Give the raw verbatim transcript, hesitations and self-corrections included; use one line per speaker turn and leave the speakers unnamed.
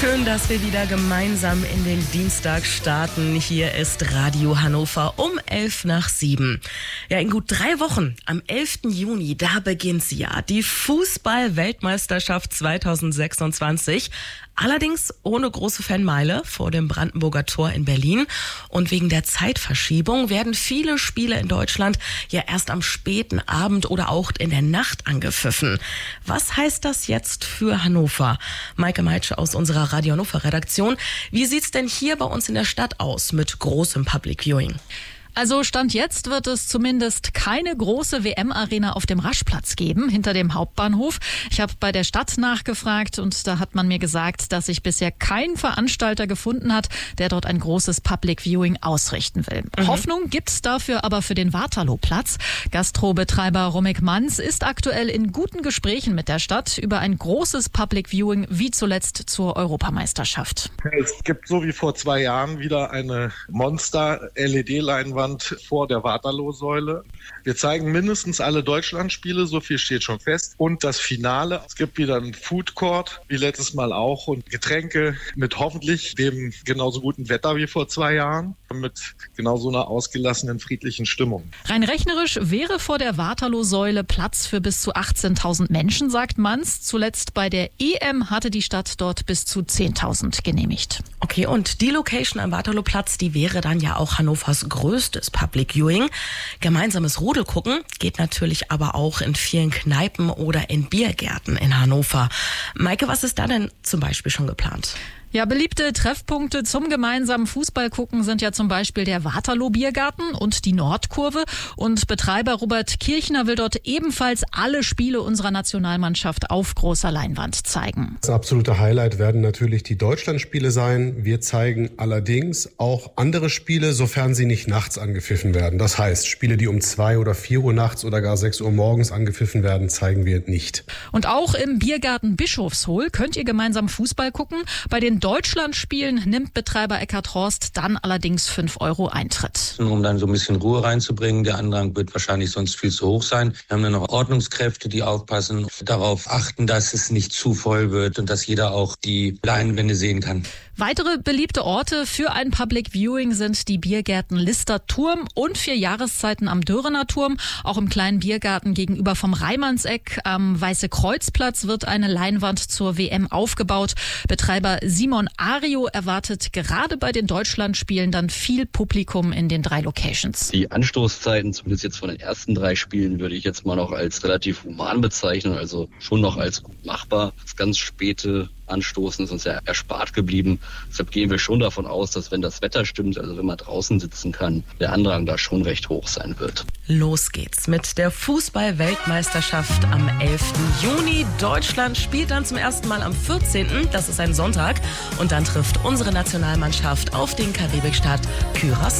Schön, dass wir wieder gemeinsam in den Dienstag starten. Hier ist Radio Hannover um elf nach sieben. Ja, in gut drei Wochen, am elften Juni, da beginnt sie ja, die Fußball-Weltmeisterschaft zweitausendsechsundzwanzig. Allerdings ohne große Fanmeile vor dem Brandenburger Tor in Berlin. Und wegen der Zeitverschiebung werden viele Spiele in Deutschland ja erst am späten Abend oder auch in der Nacht angepfiffen. Was heißt das jetzt für Hannover? Maike Meitsche aus unserer Radio Hannover Redaktion. Wie sieht's denn hier bei uns in der Stadt aus mit großem Public Viewing?
Also Stand jetzt wird es zumindest keine große W M-Arena auf dem Raschplatz geben, hinter dem Hauptbahnhof. Ich habe bei der Stadt nachgefragt und da hat man mir gesagt, dass sich bisher kein Veranstalter gefunden hat, der dort ein großes Public Viewing ausrichten will. Mhm. Hoffnung gibt's dafür aber für den Waterloo-Platz. Gastrobetreiber Romek Manz ist aktuell in guten Gesprächen mit der Stadt über ein großes Public Viewing, wie zuletzt zur Europameisterschaft.
Es gibt so wie vor zwei Jahren wieder eine Monster-L E D-Leinwand vor der Waterloo-Säule. Wir zeigen mindestens alle Deutschlandspiele, so viel steht schon fest. Und das Finale. Es gibt wieder einen Food Court, wie letztes Mal auch, und Getränke mit hoffentlich dem genauso guten Wetter wie vor zwei Jahren, mit genauso einer ausgelassenen, friedlichen Stimmung.
Rein rechnerisch wäre vor der Waterloo-Säule Platz für bis zu achtzehntausend Menschen, sagt Manz. Zuletzt bei der E M hatte die Stadt dort bis zu zehntausend genehmigt.
Okay, und die Location am Waterloo-Platz, die wäre dann ja auch Hannovers größtes Public Viewing. Gemeinsames Rudel gucken geht natürlich aber auch in vielen Kneipen oder in Biergärten in Hannover. Maike, was ist da denn zum Beispiel schon geplant?
Ja, beliebte Treffpunkte zum gemeinsamen Fußballgucken sind ja zum Beispiel der Waterloo-Biergarten und die Nordkurve. Und Betreiber Robert Kirchner will dort ebenfalls alle Spiele unserer Nationalmannschaft auf großer Leinwand zeigen.
Das absolute Highlight werden natürlich die Deutschlandspiele sein. Wir zeigen allerdings auch andere Spiele, sofern sie nicht nachts angepfiffen werden. Das heißt, Spiele, die um zwei oder vier Uhr nachts oder gar sechs Uhr morgens angepfiffen werden, zeigen wir nicht.
Und auch im Biergarten Bischofshohl könnt ihr gemeinsam Fußball gucken. Bei den Deutschlandspielen nimmt Betreiber Eckhard Horst dann allerdings fünf Euro Eintritt.
Um dann so ein bisschen Ruhe reinzubringen. Der Andrang wird wahrscheinlich sonst viel zu hoch sein. Wir haben dann noch Ordnungskräfte, die aufpassen, darauf achten, dass es nicht zu voll wird und dass jeder auch die Leinwände sehen kann.
Weitere beliebte Orte für ein Public Viewing sind die Biergärten Lister Turm und vier Jahreszeiten am Dörener Turm. Auch im kleinen Biergarten gegenüber vom Reimannseck am Weiße Kreuzplatz wird eine Leinwand zur W M aufgebaut. Betreiber Simon Ario erwartet gerade bei den Deutschlandspielen dann viel Publikum in den drei Locations.
Die Anstoßzeiten, zumindest jetzt von den ersten drei Spielen, würde ich jetzt mal noch als relativ human bezeichnen, also schon noch als gut machbar. Das ganz späte Anstoßen ist uns ja erspart geblieben. Deshalb gehen wir schon davon aus, dass wenn das Wetter stimmt, also wenn man draußen sitzen kann, der Andrang da schon recht hoch sein wird.
Los geht's mit der Fußball-Weltmeisterschaft am elften Juni. Deutschland spielt dann zum ersten Mal am vierzehnten Das ist ein Sonntag. Und dann trifft unsere Nationalmannschaft auf den Karibikstaat Curaçao.